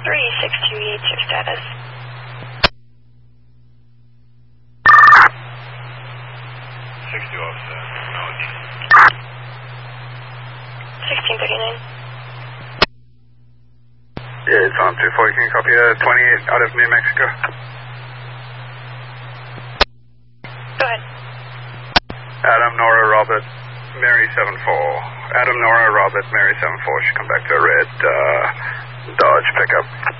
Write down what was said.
3628, your status. 62 officer, acknowledge. 1639. Yeah, it's on 240. Can you copy 28 out of New Mexico? Go ahead. Adam, Nora, Robert, Mary 74. Adam, Nora, Robert, Mary 74. Should come back to a red Dodge pickup.